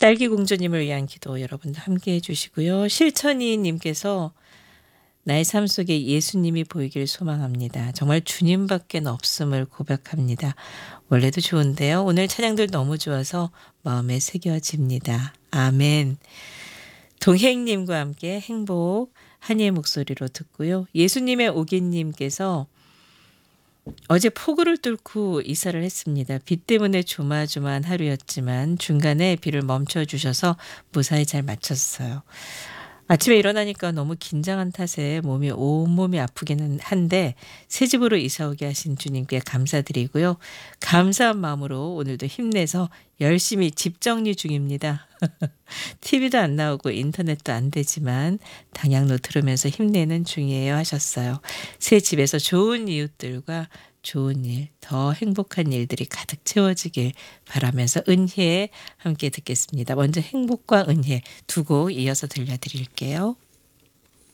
딸기 공주님을 위한 기도 여러분도 함께 해주시고요. 실천이님께서 나의 삶 속에 예수님이 보이길 소망합니다. 정말 주님밖에 없음을 고백합니다. 원래도 좋은데요. 오늘 찬양들 너무 좋아서 마음에 새겨집니다. 아멘. 동행님과 함께 행복 한이의 목소리로 듣고요. 예수님의 오기님께서 어제 폭우를 뚫고 이사를 했습니다. 비 때문에 조마조마한 하루였지만 중간에 비를 멈춰주셔서 무사히 잘 마쳤어요. 아침에 일어나니까 너무 긴장한 탓에 몸이 온몸이 아프기는 한데 새 집으로 이사 오게 하신 주님께 감사드리고요. 감사한 마음으로 오늘도 힘내서 열심히 집 정리 중입니다. TV도 안 나오고 인터넷도 안 되지만 당양로 들으면서 힘내는 중이에요 하셨어요. 새 집에서 좋은 이웃들과 좋은 일, 더 행복한 일들이 가득 채워지길 바라면서 은혜 함께 듣겠습니다. 먼저 행복과 은혜 두 곡 이어서 들려드릴게요.